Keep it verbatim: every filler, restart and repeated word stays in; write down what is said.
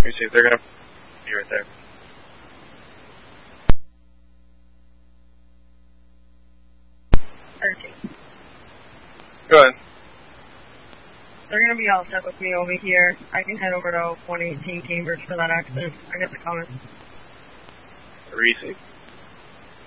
Let me see if they're going to be right there. thirteen. Go ahead. They're going to be all set with me over here. I can head over to one eighteen Cambridge for that accident. I got the comments. Reese.